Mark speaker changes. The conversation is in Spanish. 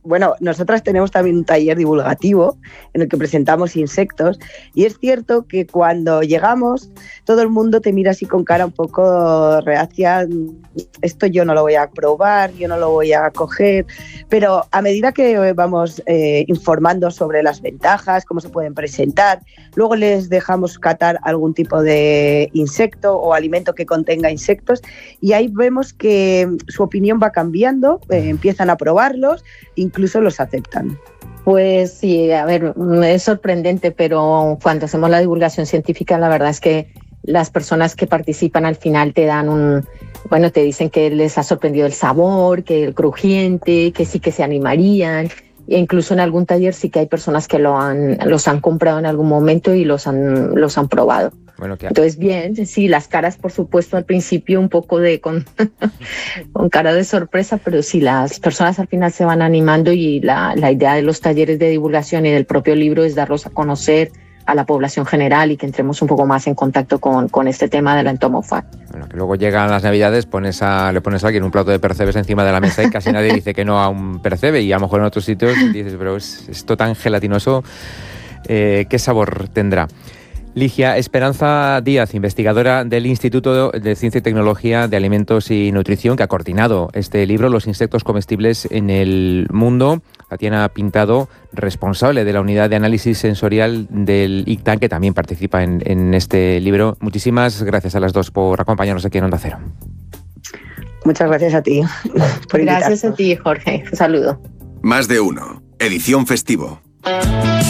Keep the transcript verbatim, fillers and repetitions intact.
Speaker 1: bueno, nosotras tenemos también un taller divulgativo en el que presentamos insectos y es cierto que cuando llegamos todo el mundo te mira así con cara un poco reacia, esto yo no lo voy a probar, yo no lo voy a coger, pero a medida que vamos eh, informando sobre las ventajas, cómo se pueden presentar, luego les dejamos catar algún tipo de insecto o alimento que contenga insectos y ahí vemos que su opinión va cambiando, eh, empiezan a probarlos, incluso los aceptan.
Speaker 2: Pues sí, a ver, es sorprendente, pero cuando hacemos la divulgación científica, la verdad es que las personas que participan al final te dan un, bueno, te dicen que les ha sorprendido el sabor, que el crujiente, que sí que se animarían. E incluso en algún taller sí que hay personas que lo han, los han comprado en algún momento y los han, los han probado. Bueno, ¿qué? Entonces, bien, sí, las caras, por supuesto, al principio un poco de con, con cara de sorpresa, pero sí, las personas al final se van animando y la, la idea de los talleres de divulgación y del propio libro es darlos a conocer a la población general y que entremos un poco más en contacto con, con este tema de la entomofauna.
Speaker 3: Bueno, que luego llegan las Navidades, pones a, le pones a alguien un plato de percebes encima de la mesa y casi nadie dice que no a un percebe, y a lo mejor en otros sitios dices, pero es esto tan gelatinoso, eh, ¿qué sabor tendrá? Ligia Esperanza Díaz, investigadora del Instituto de Ciencia y Tecnología de Alimentos y Nutrición, que ha coordinado este libro, Los insectos comestibles en el mundo. Tatiana Pintado, responsable de la unidad de análisis sensorial del ICTAN, que también participa en, en este libro. Muchísimas gracias a las dos por acompañarnos aquí en Onda Cero.
Speaker 1: Muchas gracias a ti por invitarnos.
Speaker 2: Gracias a ti, Jorge. Un saludo.
Speaker 4: Más de uno. Edición festivo.